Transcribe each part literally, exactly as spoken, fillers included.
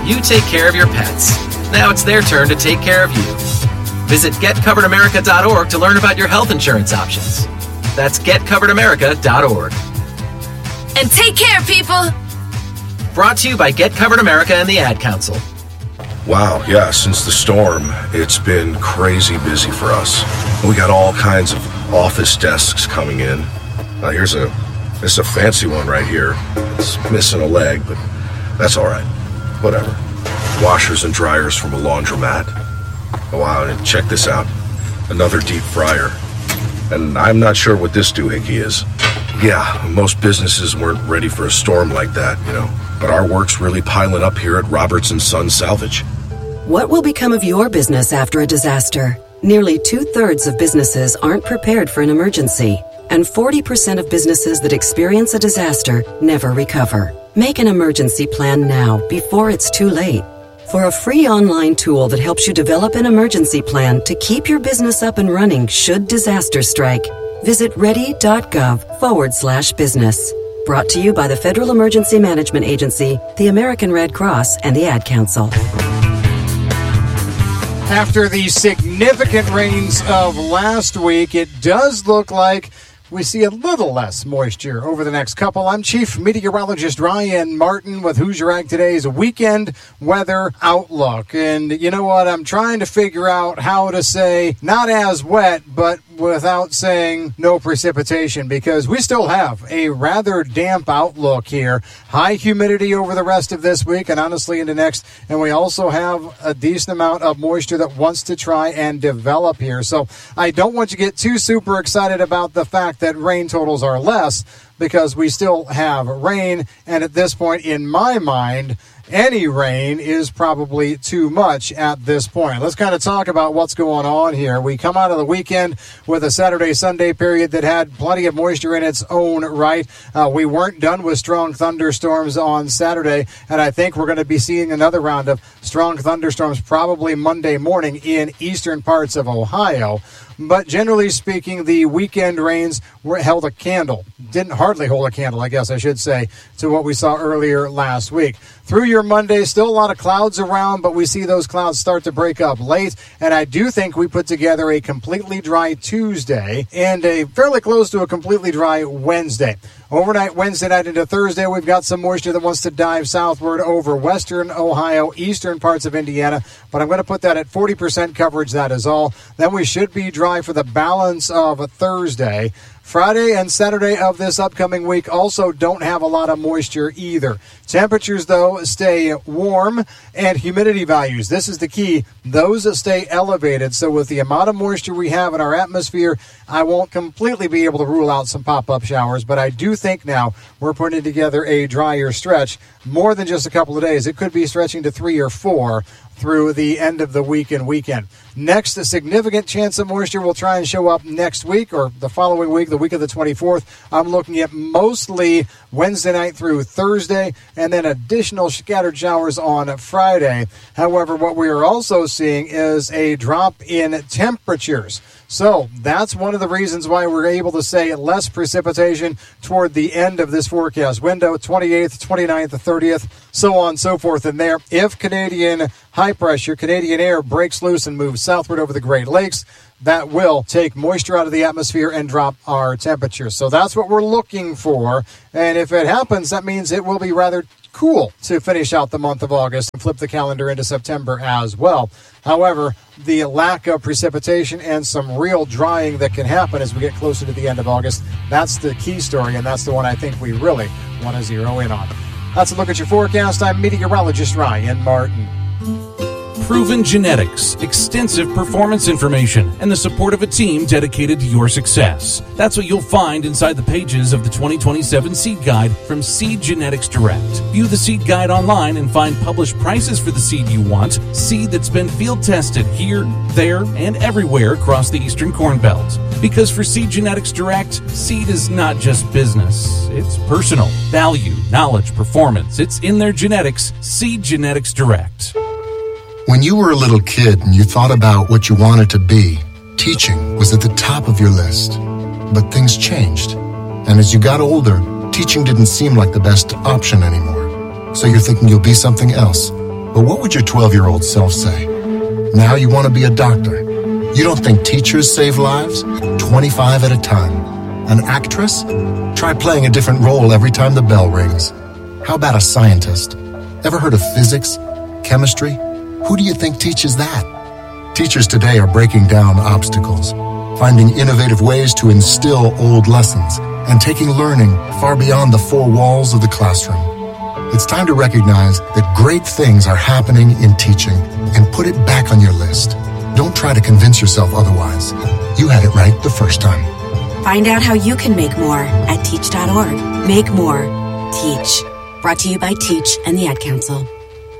You take care of your pets. Now it's their turn to take care of you. Visit get covered america dot org to learn about your health insurance options. That's get covered america dot org. And take care, people! Brought to you by Get Covered America and the Ad Council. Wow, yeah, since the storm, it's been crazy busy for us. We got all kinds of office desks coming in. Uh, here's a, this is a fancy one right here. It's missing a leg, but that's all right. Whatever. Washers and dryers from a laundromat. Oh, wow, and check this out. Another deep fryer. And I'm not sure what this doohickey is. Yeah, most businesses weren't ready for a storm like that, you know. But our work's really piling up here at Roberts and Sons Salvage. What will become of your business after a disaster? Nearly two-thirds of businesses aren't prepared for an emergency, and forty percent of businesses that experience a disaster never recover. Make an emergency plan now before it's too late. For a free online tool that helps you develop an emergency plan to keep your business up and running should disaster strike, visit ready.gov forward slash business. Brought to you by the Federal Emergency Management Agency, the American Red Cross, and the Ad Council. After the significant rains of last week, it does look like we see a little less moisture over the next couple. I'm Chief Meteorologist Ryan Martin with Hoosier Ag Today's Weekend Weather Outlook. And you know what? I'm trying to figure out how to say not as wet, but without saying no precipitation, because we still have a rather damp outlook here. High humidity over the rest of this week and honestly into next. And we also have a decent amount of moisture that wants to try and develop here. So I don't want you to get too super excited about the fact that rain totals are less, because we still have rain. And at this point, in my mind, any rain is probably too much at this point. Let's kind of talk about what's going on here. We come out of the weekend with a Saturday-Sunday period that had plenty of moisture in its own right. Uh, we weren't done with strong thunderstorms on Saturday, and I think we're going to be seeing another round of strong thunderstorms probably Monday morning in eastern parts of Ohio. But generally speaking, the weekend rains were held a candle. Didn't hardly hold a candle, I guess I should say, to what we saw earlier last week. Through your Monday, still a lot of clouds around, but we see those clouds start to break up late. And I do think we put together a completely dry Tuesday and a fairly close to a completely dry Wednesday. Overnight, Wednesday night into Thursday, we've got some moisture that wants to dive southward over western Ohio, eastern parts of Indiana. But I'm going to put that at forty percent coverage, that is all. Then we should be dry for the balance of a Thursday. Friday and Saturday of this upcoming week also don't have a lot of moisture either. Temperatures, though, stay warm, and humidity values, this is the key, those stay elevated. So with the amount of moisture we have in our atmosphere, I won't completely be able to rule out some pop-up showers, but I do think now we're putting together a drier stretch, more than just a couple of days. It could be stretching to three or four through the end of the week and weekend. Next, a significant chance of moisture will try and show up next week or the following week, the week of the twenty-fourth. I'm looking at mostly Wednesday night through Thursday and then additional scattered showers on Friday. However, what we are also seeing is a drop in temperatures. So that's one of the reasons why we're able to say less precipitation toward the end of this forecast window, twenty-eighth, twenty-ninth, thirtieth, so on and so forth. And there, if Canadian high pressure, Canadian air breaks loose and moves southward over the Great Lakes, that will take moisture out of the atmosphere and drop our temperatures. So that's what we're looking for. And if it happens, that means it will be rather cool to finish out the month of August and flip the calendar into September as well. However, the lack of precipitation and some real drying that can happen as we get closer to the end of August, that's the key story, and that's the one I think we really want to zero in on. That's a look at your forecast. I'm meteorologist Ryan Martin. Proven genetics, extensive performance information, and the support of a team dedicated to your success. That's what you'll find inside the pages of the twenty twenty-seven Seed Guide from Seed Genetics Direct. View the Seed Guide online and find published prices for the seed you want, seed that's been field tested here, there, and everywhere across the Eastern Corn Belt. Because for Seed Genetics Direct, seed is not just business. It's personal. Value, knowledge, performance. It's in their genetics. Seed Genetics Direct. When you were a little kid and you thought about what you wanted to be, teaching was at the top of your list. But things changed. And as you got older, teaching didn't seem like the best option anymore. So you're thinking you'll be something else. But what would your twelve-year-old self say? Now you want to be a doctor. You don't think teachers save lives? twenty-five at a time. An actress? Try playing a different role every time the bell rings. How about a scientist? Ever heard of physics? Chemistry? Who do you think teaches that? Teachers today are breaking down obstacles, finding innovative ways to instill old lessons, and taking learning far beyond the four walls of the classroom. It's time to recognize that great things are happening in teaching and put it back on your list. Don't try to convince yourself otherwise. You had it right the first time. Find out how you can make more at teach dot org. Make more. Teach. Brought to you by Teach and the Ad Council.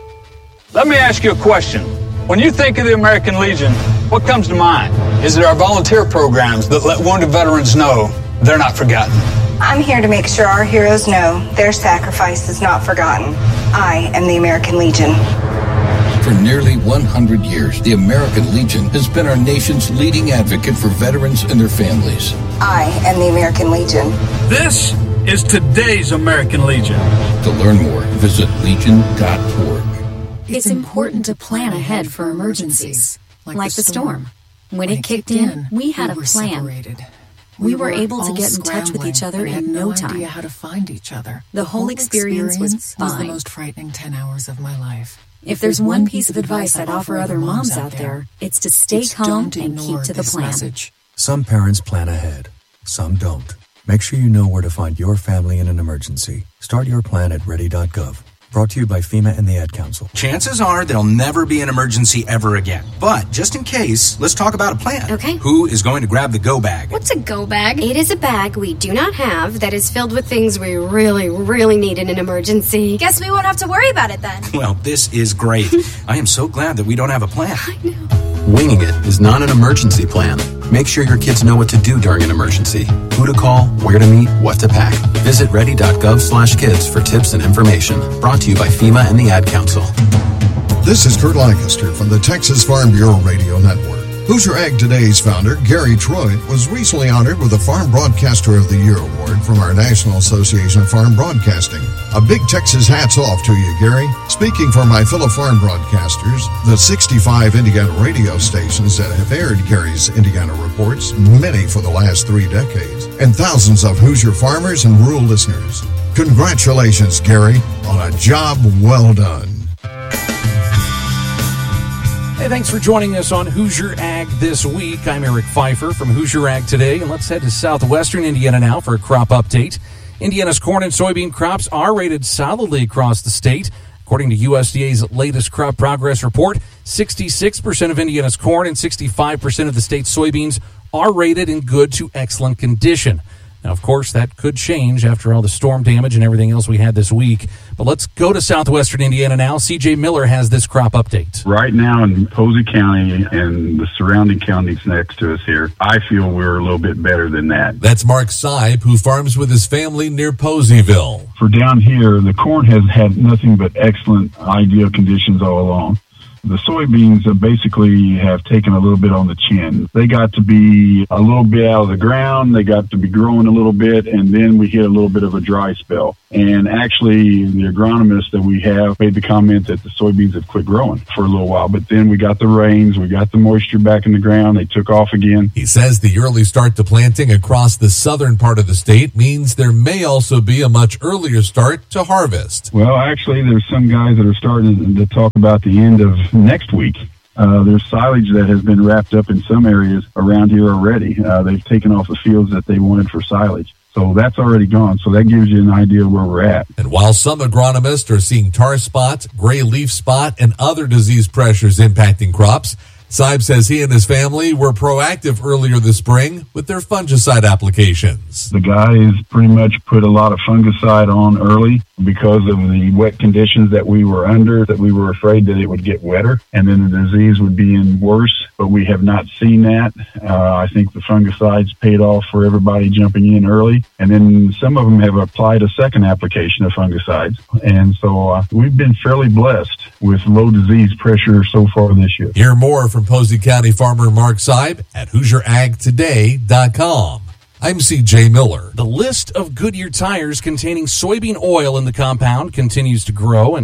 Let me ask you a question. When you think of the American Legion, what comes to mind? Is it our volunteer programs that let wounded veterans know they're not forgotten? I'm here to make sure our heroes know their sacrifice is not forgotten. I am the American Legion. For nearly one hundred years, the American Legion has been our nation's leading advocate for veterans and their families. I am the American Legion. This is today's American Legion. To learn more, visit legion dot org. It's important to plan ahead for emergencies, like the storm. When it kicked in, we had a plan. We were able to get in touch with each other in no time. idea how to find each other. The whole experience was fine. the most frightening ten hours of my life. If there's one piece of advice I'd offer other moms out there, it's to stay calm and keep to the plan. Some parents plan ahead, some don't. Make sure you know where to find your family in an emergency. Start your plan at ready dot gov. Brought to you by FEMA and the Ad Council. Chances are there'll never be an emergency ever again. But just in case, let's talk about a plan. Okay. Who is going to grab the go bag? What's a go bag? It is a bag we do not have that is filled with things we really, really need in an emergency. Guess we won't have to worry about it then. Well, this is great. I am so glad that we don't have a plan. I know. Winging it is not an emergency plan. Make sure your kids know what to do during an emergency. Who to call, where to meet, what to pack. Visit ready dot gov slash kids for tips and information. Brought to you by FEMA and the Ad Council. This is Kurt Lancaster from the Texas Farm Bureau Radio Network. Hoosier Ag Today's founder, Gary Troy, was recently honored with the Farm Broadcaster of the Year award from our National Association of Farm Broadcasting. A big Texas hats off to you, Gary. Speaking for my fellow farm broadcasters, the sixty-five Indiana radio stations that have aired Gary's Indiana reports, many for the last three decades, and thousands of Hoosier farmers and rural listeners. Congratulations, Gary, on a job well done. Hey, thanks for joining us on Hoosier Ag This Week. I'm Eric Pfeiffer from Hoosier Ag Today, and let's head to southwestern Indiana now for a crop update. Indiana's corn and soybean crops are rated solidly across the state. According to U S D A's latest crop progress report, sixty-six percent of Indiana's corn and sixty-five percent of the state's soybeans are rated in good to excellent condition. Now, of course, that could change after all the storm damage and everything else we had this week. But let's go to southwestern Indiana now. C J Miller has this crop update. Right now in Posey County and the surrounding counties next to us here, I feel we're a little bit better than that. That's Mark Seib, who farms with his family near Poseyville. For down here, the corn has had nothing but excellent, ideal conditions all along. The soybeans uh, basically have taken a little bit on the chin. They got to be a little bit out of the ground. They got to be growing a little bit, and then we hit a little bit of a dry spell. And actually, the agronomist that we have made the comment that the soybeans have quit growing for a little while. But then we got the rains, we got the moisture back in the ground. They took off again. He says the early start to planting across the southern part of the state means there may also be a much earlier start to harvest. Well, actually, there's some guys that are starting to talk about the end of next week. Uh, there's silage that has been wrapped up in some areas around here already. Uh, they've taken off the fields that they wanted for silage. So that's already gone. So that gives you an idea where we're at. And while some agronomists are seeing tar spot, gray leaf spot, and other disease pressures impacting crops, Seib says he and his family were proactive earlier this spring with their fungicide applications. The guys pretty much put a lot of fungicide on early because of the wet conditions that we were under, that we were afraid that it would get wetter and then the disease would be in worse, but we have not seen that. Uh, I think the fungicides paid off for everybody jumping in early, and then some of them have applied a second application of fungicides. And so uh, we've been fairly blessed with low disease pressure so far this year. Hear more from Posey County farmer Mark Seib at Hoosier Ag Today dot com. I'm C J Miller. The list of Goodyear tires containing soybean oil in the compound continues to grow, and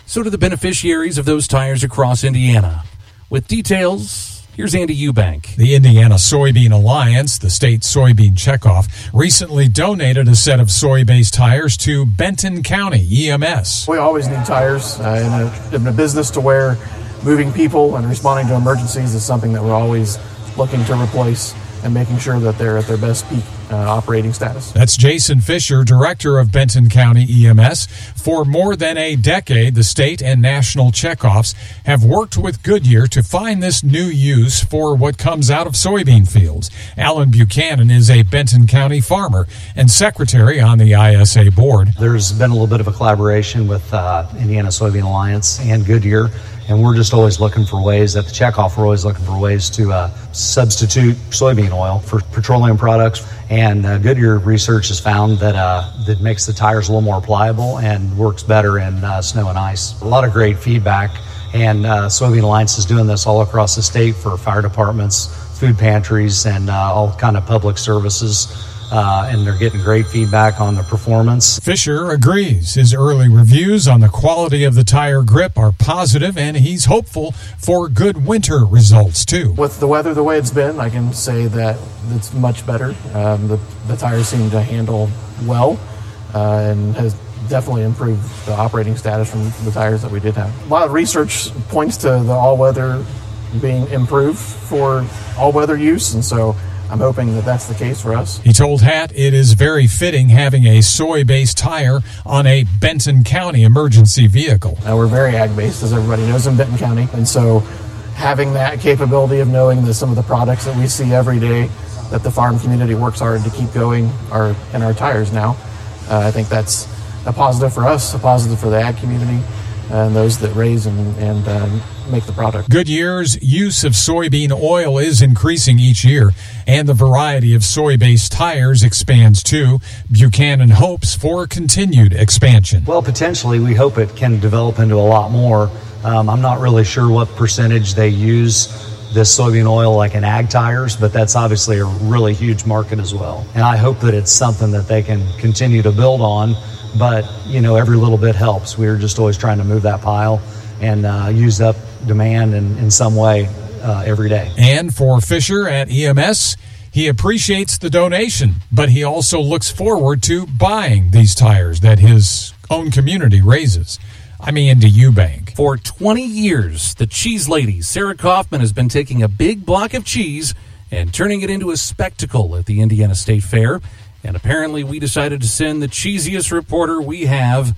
So do the beneficiaries of those tires across Indiana. With details, here's Andy Eubank. The Indiana Soybean Alliance, the state soybean checkoff, recently donated a set of soy-based tires to Benton County E M S. We always need tires uh, in, a, in a business to where moving people and responding to emergencies is something that we're always looking to replace and making sure that they're at their best peak uh, operating status. That's Jason Fisher, director of Benton County E M S. For more than a decade, the state and national checkoffs have worked with Goodyear to find this new use for what comes out of soybean fields. Alan Buchanan is a Benton County farmer and secretary on the I S A board. There's been a little bit of a collaboration with uh, Indiana Soybean Alliance and Goodyear. And we're just always looking for ways, at the checkoff, we're always looking for ways to uh, substitute soybean oil for petroleum products. And uh, Goodyear research has found that uh, that makes the tires a little more pliable and works better in uh, snow and ice. A lot of great feedback. And uh, Soybean Alliance is doing this all across the state for fire departments, food pantries, and uh, all kind of public services. Uh, and they're getting great feedback on the performance. Fisher agrees. His early reviews on the quality of the tire grip are positive, and he's hopeful for good winter results, too. With the weather the way it's been, I can say that it's much better. Um, the, the tires seem to handle well uh, and has definitely improved the operating status from the tires that we did have. A lot of research points to the all-weather being improved for all-weather use, and so I'm hoping that that's the case for us. He told Hat it is very fitting having a soy-based tire on a Benton County emergency vehicle. Uh, we're very ag-based, as everybody knows, in Benton County, and so having that capability of knowing that some of the products that we see every day that the farm community works hard to keep going are in our tires now, uh, I think that's a positive for us, a positive for the ag community, and those that raise and, and um, make the product. Goodyear's use of soybean oil is increasing each year, and the variety of soy-based tires expands too. Buchanan hopes for continued expansion. Well, potentially, we hope it can develop into a lot more. Um, I'm not really sure what percentage they use this soybean oil like in ag tires, but that's obviously a really huge market as well. And I hope that it's something that they can continue to build on. But, you know, every little bit helps. We're just always trying to move that pile and uh, use up demand in, in some way uh, every day. And for Fisher at E M S, he appreciates the donation, but he also looks forward to buying these tires that his own community raises. I'm Andy Eubank. For twenty years, the cheese lady, Sarah Kaufman, has been taking a big block of cheese and turning it into a spectacle at the Indiana State Fair. And apparently we decided to send the cheesiest reporter we have,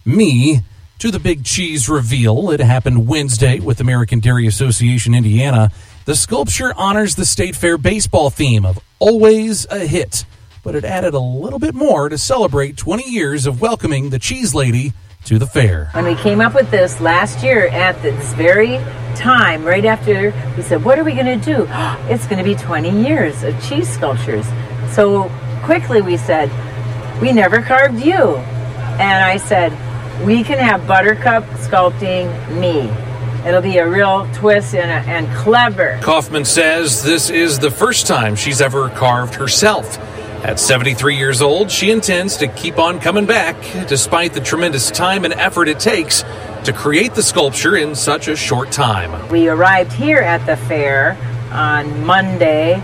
me, to the big cheese reveal. It happened Wednesday with American Dairy Association Indiana. The sculpture honors the State Fair baseball theme of Always a Hit, but it added a little bit more to celebrate twenty years of welcoming the cheese lady to the fair. When we came up with this last year at this very time, right after, we said, what are we going to do? It's going to be twenty years of cheese sculptures. So quickly we said, we never carved you. And I said, we can have Buttercup sculpting me. It'll be a real twist and, a, and clever. Kaufman says this is the first time she's ever carved herself. At seventy-three years old, she intends to keep on coming back, despite the tremendous time and effort it takes to create the sculpture in such a short time. We arrived here at the fair on Monday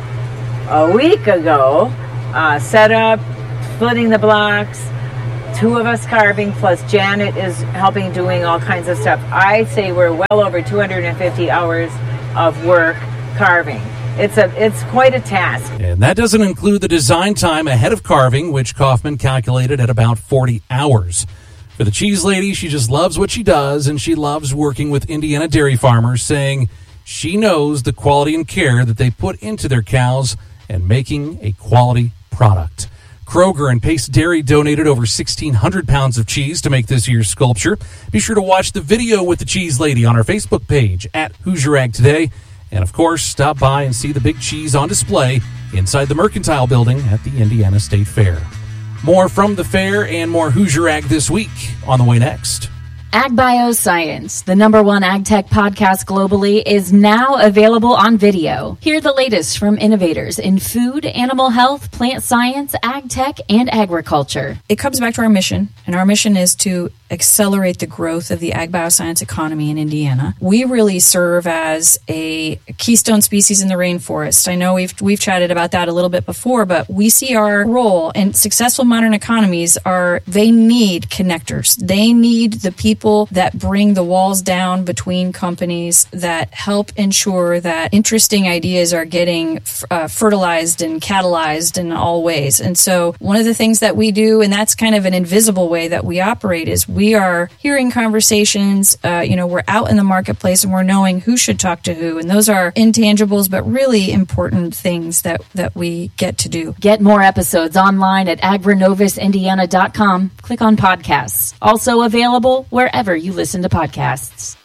a week ago, uh, set up, splitting the blocks, two of us carving, plus Janet is helping doing all kinds of stuff. I say we're well over two hundred fifty hours of work carving. It's a it's quite a task. And that doesn't include the design time ahead of carving, which Kaufman calculated at about forty hours. For the cheese lady, she just loves what she does, and she loves working with Indiana dairy farmers, saying she knows the quality and care that they put into their cows and making a quality product. Kroger and Pace Dairy donated over sixteen hundred pounds of cheese to make this year's sculpture. Be sure to watch the video with the cheese lady on our Facebook page at Hoosier Ag Today. And, of course, stop by and see the big cheese on display inside the Mercantile Building at the Indiana State Fair. More from the fair and more Hoosier Ag this week on the way next. Ag Bioscience, the number one ag tech podcast globally, is now available on video. Hear the latest from innovators in food, animal health, plant science, ag tech, and agriculture. It comes back to our mission, and our mission is to accelerate the growth of the ag bioscience economy in Indiana. We really serve as a keystone species in the rainforest. I know we've we've chatted about that a little bit before, but we see our role, and successful modern economies are, they need connectors. They need the people that bring the walls down between companies, that help ensure that interesting ideas are getting uh, fertilized and catalyzed in all ways. And so one of the things that we do, and that's kind of an invisible way that we operate, is we are hearing conversations, uh, you know, we're out in the marketplace and we're knowing who should talk to who. And those are intangibles, but really important things that, that we get to do. Get more episodes online at agrinovis indiana dot com. Click on podcasts. Also available wherever you listen to podcasts.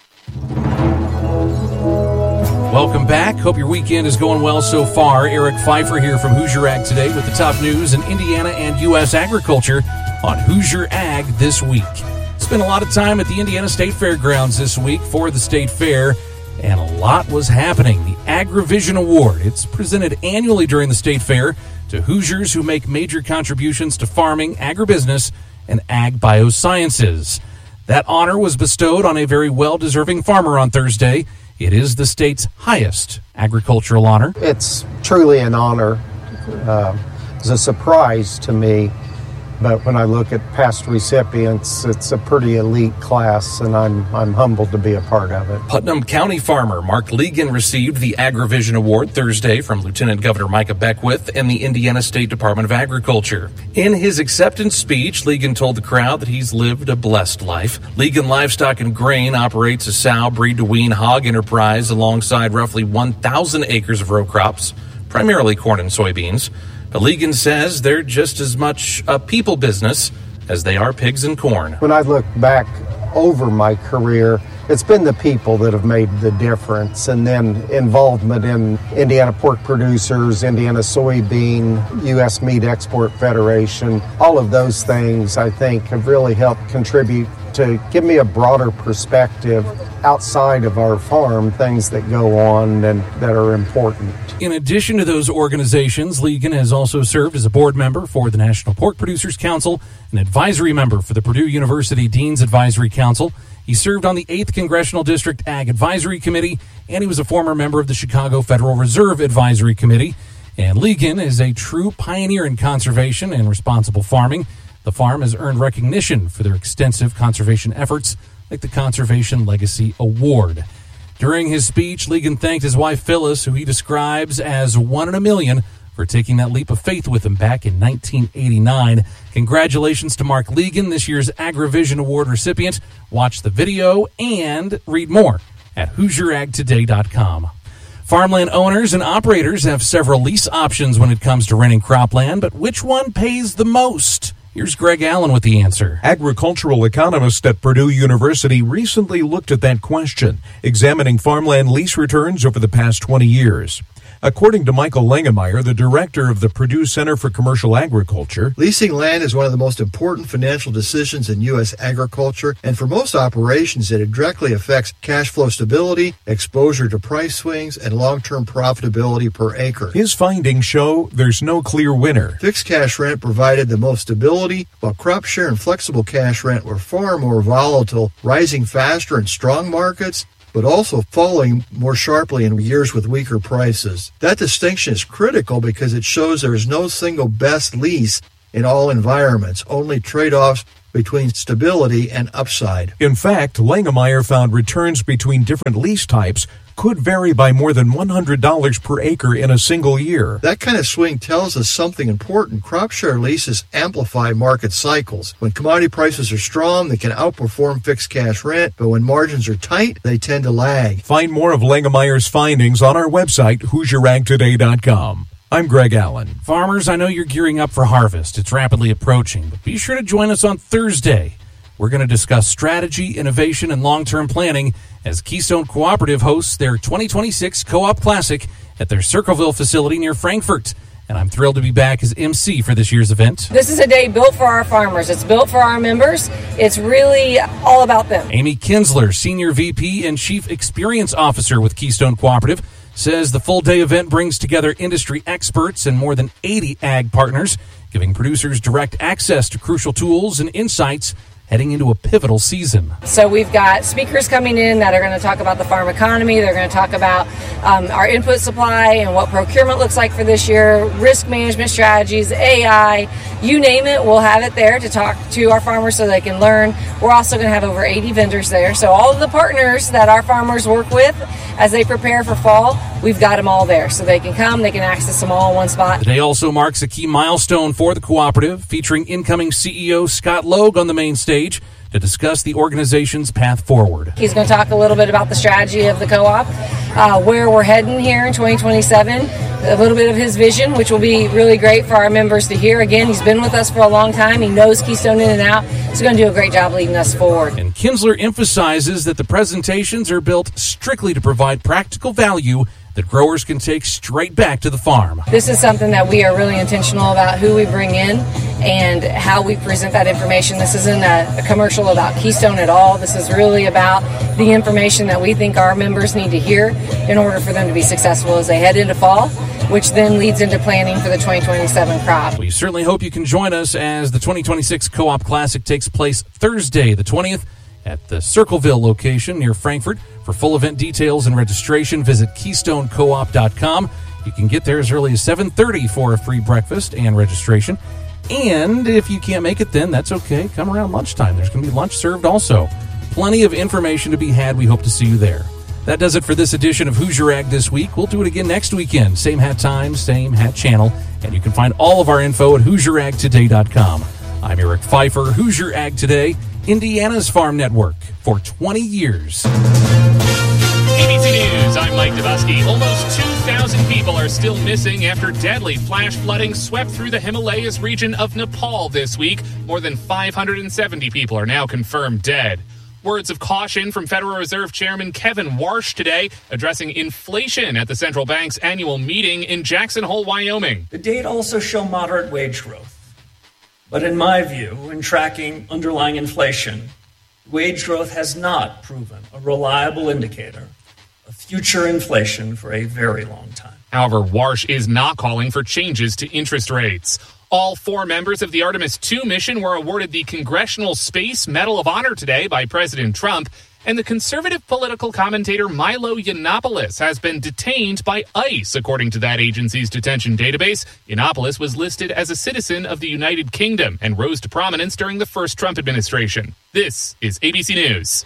Welcome back. Hope your weekend is going well so far. Eric Pfeiffer here from Hoosier Ag Today with the top news in Indiana and U S agriculture on Hoosier Ag This Week. Spent a lot of time at the Indiana State Fairgrounds this week for the State Fair, and a lot was happening. The AgriVision Award, it's presented annually during the State Fair to Hoosiers who make major contributions to farming, agribusiness, and ag biosciences. That honor was bestowed on a very well-deserving farmer on Thursday. It is the state's highest agricultural honor. It's truly an honor. Uh, it's a surprise to me, but when I look at past recipients, it's a pretty elite class, and I'm I'm humbled to be a part of it. Putnam County farmer Mark Legan received the AgriVision Award Thursday from Lieutenant Governor Micah Beckwith and the Indiana State Department of Agriculture. In his acceptance speech, Legan told the crowd that he's lived a blessed life. Legan Livestock and Grain operates a sow breed-to-wean hog enterprise alongside roughly one thousand acres of row crops, primarily corn and soybeans. But Legan says they're just as much a people business as they are pigs and corn. When I look back over my career, it's been the people that have made the difference, and then involvement in Indiana Pork Producers, Indiana Soybean, U S Meat Export Federation. All of those things, I think, have really helped contribute to give me a broader perspective outside of our farm, things that go on and that are important. In addition to those organizations, Legan has also served as a board member for the National Pork Producers Council, an advisory member for the Purdue University Dean's Advisory Council. He served on the eighth Congressional District Ag Advisory Committee, and he was a former member of the Chicago Federal Reserve Advisory Committee. And Legan is a true pioneer in conservation and responsible farming. The farm has earned recognition for their extensive conservation efforts, like the Conservation Legacy Award. During his speech, Legan thanked his wife Phyllis, who he describes as one in a million, for taking that leap of faith with him back in nineteen eighty-nine. Congratulations to Mark Legan, this year's AgriVision Award recipient. Watch the video and read more at hoosier ag today dot com. Farmland owners and operators have several lease options when it comes to renting cropland, but which one pays the most? Here's Greg Allen with the answer. Agricultural economists at Purdue University recently looked at that question, examining farmland lease returns over the past twenty years. According to Michael Langemeyer, the director of the Purdue Center for Commercial Agriculture, leasing land is one of the most important financial decisions in U S agriculture, and for most operations, it directly affects cash flow stability, exposure to price swings, and long-term profitability per acre. His findings show there's no clear winner. Fixed cash rent provided the most stability, while crop share and flexible cash rent were far more volatile, rising faster in strong markets, but also falling more sharply in years with weaker prices. That distinction is critical because it shows there is no single best lease in all environments, only trade-offs between stability and upside. In fact, Langemeyer found returns between different lease types could vary by more than one hundred dollars per acre in a single year. That kind of swing tells us something important. Crop share leases amplify market cycles. When commodity prices are strong, they can outperform fixed cash rent, but when margins are tight, they tend to lag. Find more of Langemeyer's findings on our website, hoosier ag today dot com. I'm Greg Allen. Farmers, I know you're gearing up for harvest. It's rapidly approaching, but be sure to join us on Thursday. We're going to discuss strategy, innovation, and long-term planning as Keystone Cooperative hosts their twenty twenty-six Co-op Classic at their Circleville facility near Frankfort. And I'm thrilled to be back as M C for this year's event. This is a day built for our farmers. It's built for our members. It's really all about them. Amy Kinsler, Senior V P and Chief Experience Officer with Keystone Cooperative, says the full-day event brings together industry experts and more than eighty ag partners, giving producers direct access to crucial tools and insights heading into a pivotal season. So we've got speakers coming in that are going to talk about the farm economy. They're going to talk about um, our input supply and what procurement looks like for this year, risk management strategies, A I, you name it, we'll have it there to talk to our farmers so they can learn. We're also going to have over eighty vendors there. So all of the partners that our farmers work with as they prepare for fall, we've got them all there. So they can come, they can access them all in one spot. The day also marks a key milestone for the cooperative, featuring incoming C E O Scott Logue on the main stage to discuss the organization's path forward. He's going to talk a little bit about the strategy of the co-op, uh, where we're heading here in twenty twenty-seven, a little bit of his vision, which will be really great for our members to hear. Again, he's been with us for a long time. He knows Keystone in and out. He's going to do a great job leading us forward. And Kinsler emphasizes that the presentations are built strictly to provide practical value that growers can take straight back to the farm. This is something that we are really intentional about who we bring in and how we present that information. This isn't a, a commercial about Keystone at all. This is really about the information that we think our members need to hear in order for them to be successful as they head into fall, which then leads into planning for the twenty twenty-seven crop. We certainly hope you can join us as the twenty twenty-six Co-op Classic takes place Thursday, the twentieth, at the Circleville location near Frankfort. For full event details and registration, visit keystone co op dot com. You can get there as early as seven thirty for a free breakfast and registration. And if you can't make it then, that's okay. Come around lunchtime. There's going to be lunch served also. Plenty of information to be had. We hope to see you there. That does it for this edition of Hoosier Ag This Week. We'll do it again next weekend. Same hat time, same hat channel. And you can find all of our info at hoosier ag today dot com. I'm Eric Pfeiffer, Hoosier Ag Today, Indiana's Farm Network for twenty years. A B C News, I'm Mike Dubusky. Almost two thousand people are still missing after deadly flash flooding swept through the Himalayas region of Nepal this week. More than five hundred seventy people are now confirmed dead. Words of caution from Federal Reserve Chairman Kevin Warsh today, addressing inflation at the central bank's annual meeting in Jackson Hole, Wyoming. The data also show moderate wage growth. But in my view, in tracking underlying inflation, wage growth has not proven a reliable indicator of future inflation for a very long time. However, Warsh is not calling for changes to interest rates. All four members of the Artemis two mission were awarded the Congressional Space Medal of Honor today by President Trump, and the conservative political commentator Milo Yiannopoulos has been detained by ICE. According to that agency's detention database, Yiannopoulos was listed as a citizen of the United Kingdom and rose to prominence during the first Trump administration. This is A B C News.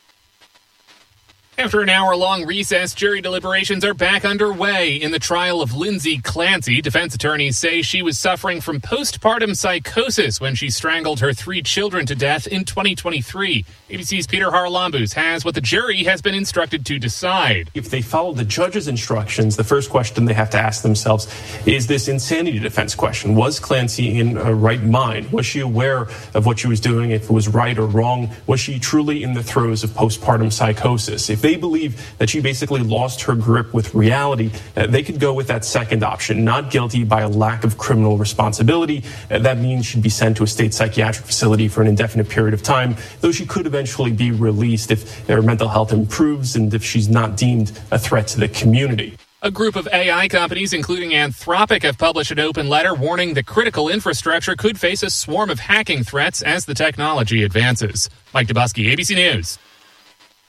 After an hour-long recess, jury deliberations are back underway in the trial of Lindsay Clancy. Defense attorneys say she was suffering from postpartum psychosis when she strangled her three children to death in twenty twenty-three. A B C's Peter Haralambous has what the jury has been instructed to decide. If they follow the judge's instructions, the first question they have to ask themselves is this insanity defense question. Was Clancy in her right mind? Was she aware of what she was doing, if it was right or wrong? Was she truly in the throes of postpartum psychosis? If they believe that she basically lost her grip with reality, uh, they could go with that second option, not guilty by a lack of criminal responsibility. Uh, that means she'd be sent to a state psychiatric facility for an indefinite period of time, though she could eventually be released if her mental health improves and if she's not deemed a threat to the community. A group of A I companies, including Anthropic, have published an open letter warning that critical infrastructure could face a swarm of hacking threats as the technology advances. Mike Dubusky, A B C News.